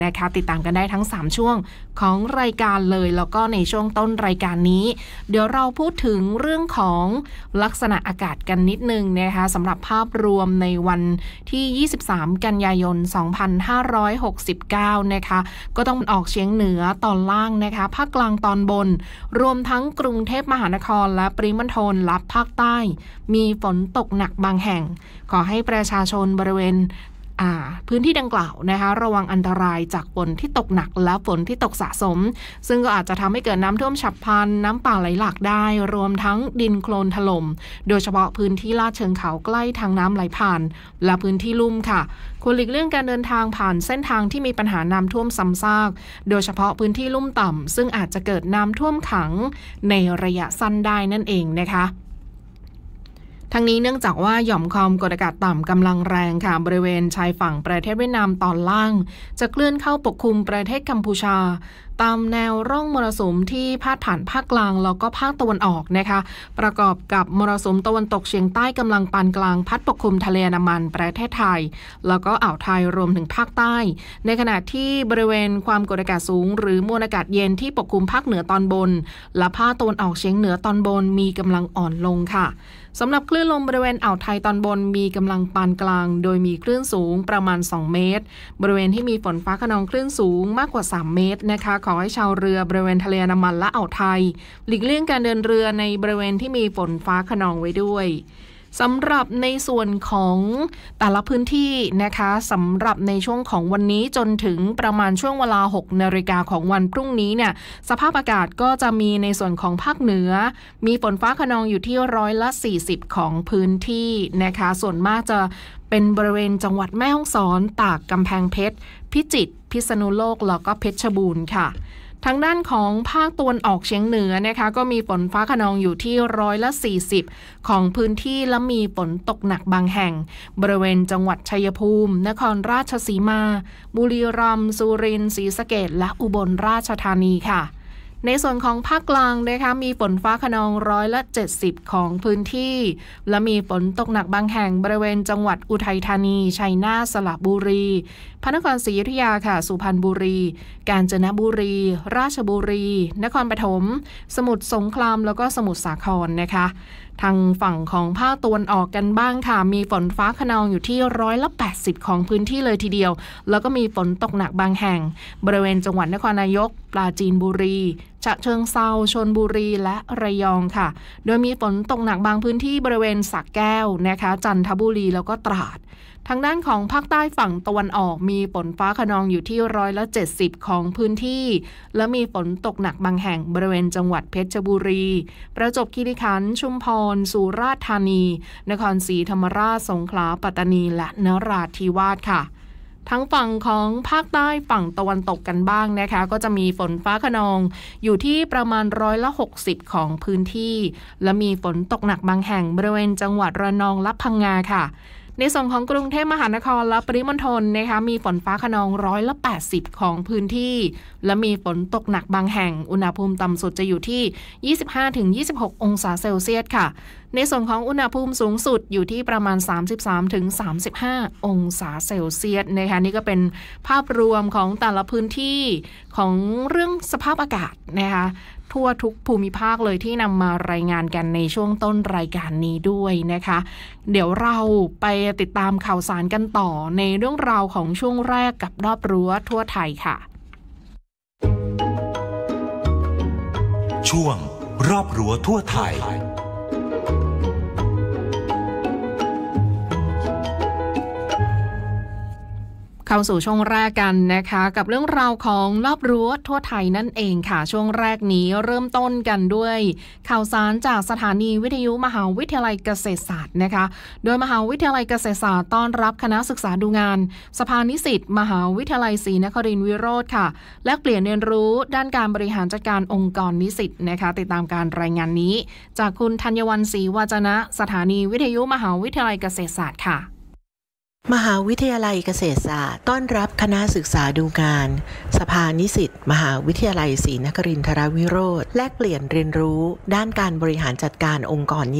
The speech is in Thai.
นะคะติดตามกันได้ทั้ง3ช่วงของรายการเลยแล้วก็ในช่วงต้นรายการนี้เดี๋ยวเราพูดถึงเรื่องของลักษณะอากาศกันนิดนึงนะคะสำหรับภาพรวมในวันที่23กันยายน2569นะคะก็ต้องออกเฉียงเหนือตอนล่างนะคะภาคกลางตอนบนรวมทั้งกรุงเทพมหานครและปริมณฑลและภาคใต้มีฝนตกหนักบางแห่งขอให้ประชาชนบริเวณพื้นที่ดังกล่าวนะคะระวังอันตรายจากฝนที่ตกหนักและฝนที่ตกสะสมซึ่งก็อาจจะทำให้เกิดน้ำท่วมฉับพลันน้ำป่าไหลหลากได้รวมทั้งดินโคลนถล่มโดยเฉพาะพื้นที่ลาดเชิงเขาใกล้ทางน้ำไหลผ่านและพื้นที่ลุ่มค่ะควรหลีกเลี่ยงการเดินทางผ่านเส้นทางที่มีปัญหาน้ำท่วมซ้ำซากโดยเฉพาะพื้นที่ลุ่มต่ำซึ่งอาจจะเกิดน้ำท่วมขังในระยะสั้นได้นั่นเองนะคะทั้งนี้เนื่องจากว่าหย่อมความกดอากาศต่ำกำลังแรงค่ะบริเวณชายฝั่งประเทศเวียดนามตอนล่างจะเคลื่อนเข้าปกคลุมประเทศกัมพูชาตามแนวร่องมรสุมที่พาดผ่านภาคกลางแล้วก็ภาคตะวันออกนะคะประกอบกับมรสุมตะวันตกเฉียงใต้กำลังปานกลางพัดปกคลุมทะเลอันดามันประเทศไทยแล้วก็อ่าวไทยรวมถึงภาคใต้ในขณะที่บริเวณความกดอากาศสูงหรือมวลอากาศเย็นที่ปกคลุมภาคเหนือตอนบนและภาคตะวันออกเฉียงเหนือตอนบนมีกำลังอ่อนลงค่ะสำหรับคลื่นลมบริเวณอ่าวไทยตอนบนมีกำลังปานกลางโดยมีคลื่นสูงประมาณ2เมตรบริเวณที่มีฝนฟ้าคะนองคลื่นสูงมากกว่า3เมตรนะคะขอให้ชาวเรือบริเวณทะเลอันดามันและอ่าวไทยหลีกเลี่ยงการเดินเรือในบริเวณที่มีฝนฟ้าคะนองไว้ด้วยสำหรับในส่วนของแต่ละพื้นที่นะคะสำหรับในช่วงของวันนี้จนถึงประมาณช่วงเวลา 6 นาฬิกาของวันพรุ่งนี้เนี่ยสภาพอากาศก็จะมีในส่วนของภาคเหนือมีฝนฟ้าคะนองอยู่ที่40%ของพื้นที่นะคะส่วนมากจะเป็นบริเวณจังหวัดแม่ฮ่องสอนตากกำแพงเพชรพิจิตรพิษณุโลกแล้วก็เพชรบูรณ์ค่ะทางด้านของภาคตะวันออกเฉียงเหนือนะคะก็มีฝนฟ้าคะนองอยู่ที่40%ของพื้นที่และมีฝนตกหนักบางแห่งบริเวณจังหวัดชัยภูมินครราชสีมาบุรีรัมย์สุรินทร์ศรีสะเกษและอุบลราชธานีค่ะในส่วนของภาคกลางนะคะมีฝนฟ้าคะนอง70%ของพื้นที่และมีฝนตกหนักบางแห่งบริเวณจังหวัดอุทัยธานีชัยนาทสระบุรีพระนครศรีอยุธยาค่ะสุพรรณบุรีกาญจนบุรีราชบุรีนครปฐมสมุทรสงครามแล้วก็สมุทรสาครนะคะทางฝั่งของภาคตะวันออกกันบ้างค่ะมีฝนฟ้าคะนองอยู่ที่80%ของพื้นที่เลยทีเดียวแล้วก็มีฝนตกหนักบางแห่งบริเวณจังหวัดนครนายกปราจีนบุรีฉะเชิงเทราชลบุรีและระยองค่ะโดยมีฝนตกหนักบางพื้นที่บริเวณสระแก้วนะคะจันทบุรีแล้วก็ตราดทางด้านของภาคใต้ฝั่งตะวันออกมีฝนฟ้าคะนองอยู่ที่70%ของพื้นที่และมีฝนตกหนักบางแห่งบริเวณจังหวัดเพชรบุรีประจวบคีรีขันธ์ชุมพรสุราษฎร์ธานีนครศรีธรรมราชสงขลาปัตตานีและนราธิวาสค่ะทั้งฝั่งของภาคใต้ฝั่งตะวันตกกันบ้างนะคะก็จะมีฝนฟ้าคะนองอยู่ที่ประมาณ60%ของพื้นที่และมีฝนตกหนักบางแห่งบริเวณจังหวัดระนองและพังงาค่ะในส่วนของกรุงเทพมหานครและปริมณฑลนะคะมีฝนฟ้าคะนอง80%ของพื้นที่และมีฝนตกหนักบางแห่งอุณหภูมิต่ำสุดจะอยู่ที่ 25-26 องศาเซลเซียสค่ะในส่วนของอุณหภูมิสูงสุดอยู่ที่ประมาณ 33-35 องศาเซลเซียสนะคะนี่ก็เป็นภาพรวมของแต่ละพื้นที่ของเรื่องสภาพอากาศนะคะทั่วทุกภูมิภาคเลยที่นำมารายงานกันในช่วงต้นรายการนี้ด้วยนะคะเดี๋ยวเราไปติดตามข่าวสารกันต่อในเรื่องราวของช่วงแรกกับรอบรั้วทั่วไทยค่ะช่วงรอบรั้วทั่วไทยเข้าสู่ช่วงแรกกันนะคะกับเรื่องราวของรอบรั้วทั่วไทยนั่นเองค่ะช่วงแรกนี้เริ่มต้นกันด้วยข่าวสารจากสถานีวิทยุมหาวิทยาลัยเกษตรศาสตร์นะคะโดยมหาวิทยาลัยเกษตรศาสตร์ต้อนรับคณะศึกษาดูงานสภานิสิตมหาวิทยาลัยศรีนครินทร์วิโรธค่ะแลกเปลี่ยนเรียนรู้ด้านการบริหารจัดการองค์กรนิสิตนะคะติดตามการรายงานนี้จากคุณธัญวรรณศรีวาจนะสถานีวิทยุมหาวิทยาลัยเกษตรศาสตร์ค่ะมหาวิทยาลัยเกษตรศาสตร์ต้อนรับคณะศึกษาดูงานสภานิสิตมหาวิทยาลัยศรีนครินทรวิโรธแลกเปลี่ยนเรียนรู้ด้านการบริหารจัดการองค์กรนิ